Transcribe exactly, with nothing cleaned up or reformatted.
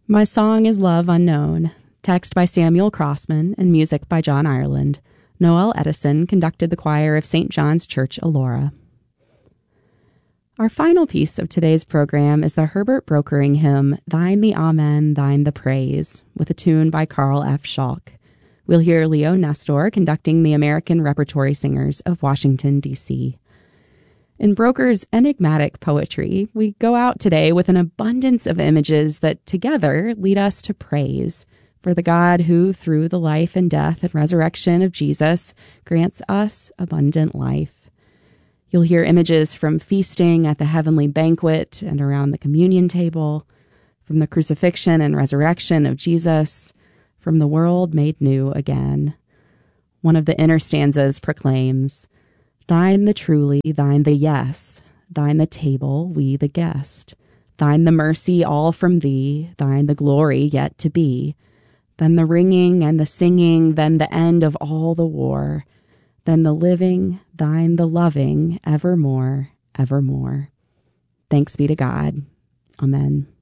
My song is Love Unknown, text by Samuel Crossman and music by John Ireland. Noel Edison conducted the choir of Saint John's Church, Elora. Our final piece of today's program is the Herbert Brokering hymn, Thine the Amen, Thine the Praise, with a tune by Carl F. Schalk. We'll hear Leo Nestor conducting the American Repertory Singers of Washington, D C In Broker's enigmatic poetry, we go out today with an abundance of images that together lead us to praise for the God who, through the life and death and resurrection of Jesus, grants us abundant life. You'll hear images from feasting at the heavenly banquet and around the communion table, from the crucifixion and resurrection of Jesus, from the world made new again. One of the inner stanzas proclaims, Thine the truly, thine the yes, thine the table, we the guest, thine the mercy all from thee, thine the glory yet to be, then the ringing and the singing, then the end of all the war, then the living, thine the loving, evermore, evermore. Thanks be to God. Amen.